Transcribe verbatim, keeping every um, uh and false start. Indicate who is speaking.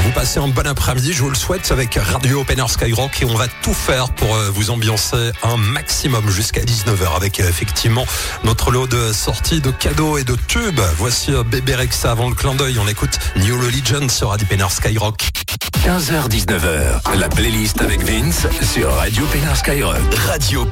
Speaker 1: Vous passez un bon après-midi, je vous le souhaite, avec Radio Open Air Skyrock, et on va tout faire pour vous ambiancer un maximum jusqu'à dix-neuf heures avec effectivement notre lot de sorties, de cadeaux et de tubes. Voici Bébé Rexha avant le clin d'œil. On écoute New Religion sur Radio Open Air Skyrock.
Speaker 2: quinze heures dix-neuf heures, la playlist avec Vince sur Radio Open Air Skyrock. Radio